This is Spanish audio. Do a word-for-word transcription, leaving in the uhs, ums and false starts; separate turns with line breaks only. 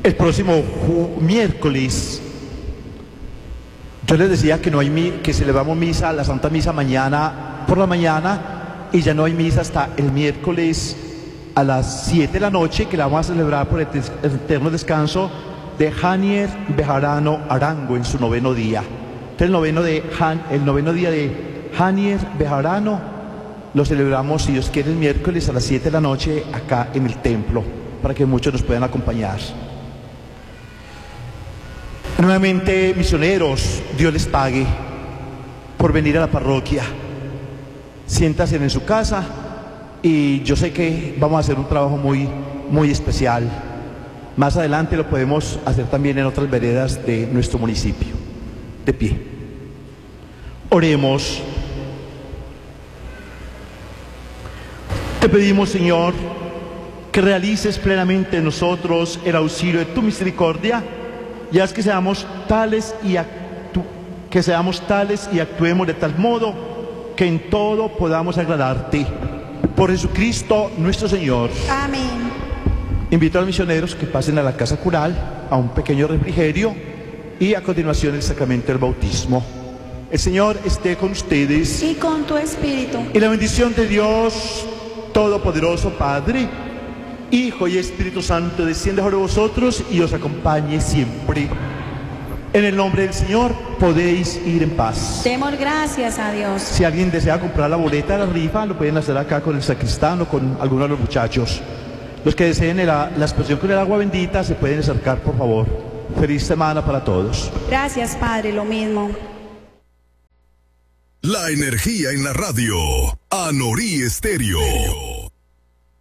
El próximo miércoles, yo les decía que no hay mi, que celebramos misa, la Santa Misa mañana por la mañana, y ya no hay misa hasta el miércoles a las siete de la noche, que la vamos a celebrar por el, el eterno descanso de Hanier Bejarano Arango en su noveno día. Entonces, el noveno, de Han, el noveno día de Hanier Bejarano lo celebramos, si Dios quiere, el miércoles a las siete de la noche acá en el templo, para que muchos nos puedan acompañar. Nuevamente, misioneros, Dios les pague por venir a la parroquia. Siéntanse en su casa y yo sé que vamos a hacer un trabajo muy, muy especial. Más adelante lo podemos hacer también en otras veredas de nuestro municipio. De pie. Oremos. Te pedimos, Señor, que realices plenamente en nosotros el auxilio de tu misericordia, y haz que seamos tales y actu que seamos tales y actuemos de tal modo que en todo podamos agradarte. Por Jesucristo nuestro Señor.
Amén.
Invito a los misioneros que pasen a la casa cural a un pequeño refrigerio y a continuación el sacramento del bautismo. El Señor esté con ustedes.
Y con tu espíritu.
Y la bendición de Dios Todopoderoso, Padre, Hijo y Espíritu Santo, descienda sobre vosotros y os acompañe siempre. En el nombre del Señor podéis ir en paz.
Demos gracias a Dios.
Si alguien desea comprar la boleta de la rifa, lo pueden hacer acá con el sacristán o con alguno de los muchachos. Los que deseen la, la expresión con el agua bendita se pueden acercar, por favor. Feliz semana para todos.
Gracias, Padre, lo mismo.
La energía en la radio. Anorí Estéreo.